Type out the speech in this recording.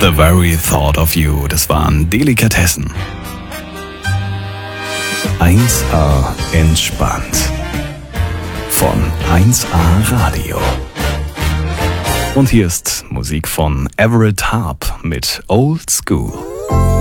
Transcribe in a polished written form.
The Very Thought of You, das waren Delikatessen. 1A entspannt. Von 1A Radio. Und hier ist Musik von Everett Harp mit Old School.